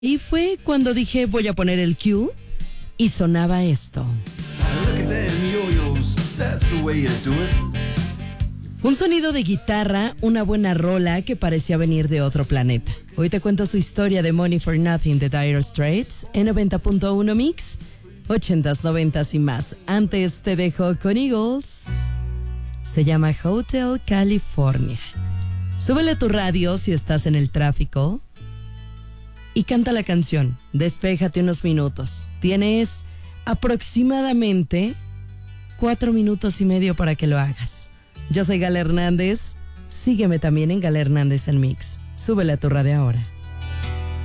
Y fue cuando dije voy a poner el cue y sonaba esto. Un sonido de guitarra, una buena rola que parecía venir de otro planeta. Hoy te cuento su historia de Money for Nothing de Dire Straits en 90.1 Mix, 80s, 90s y más. Antes te dejo con Eagles. Se llama Hotel California. Súbele a tu radio si estás en el tráfico y canta la canción. Despéjate unos minutos. Tienes aproximadamente 4 minutos y medio para que lo hagas. Yo soy Gala Hernández. Sígueme también en Gala Hernández en Mix. Súbele a tu radio ahora.